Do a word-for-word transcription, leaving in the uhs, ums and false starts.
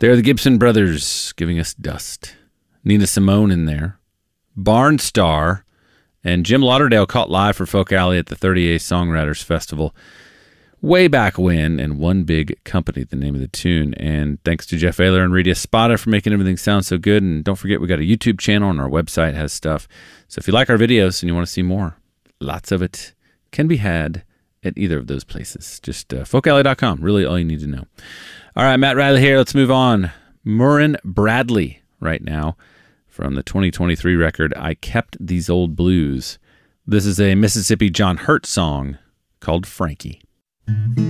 They're the Gibson Brothers giving us Dust. Nina Simone in there. Barnstar. And Jim Lauderdale caught live for Folk Alley at the thirty-eighth Songwriters Festival way back when, and One Big Company, the name of the tune. And thanks to Jeff Ayler and Rita Espada for making everything sound so good. And don't forget, we got a YouTube channel, and our website has stuff. So if you like our videos and you want to see more, lots of it can be had at either of those places. Just uh, folk alley dot com, really all you need to know. All right, Matt Riley here. Let's move on. Murrin Bradley right now from the twenty twenty-three record, I Kept These Old Blues. This is a Mississippi John Hurt song called Frankie.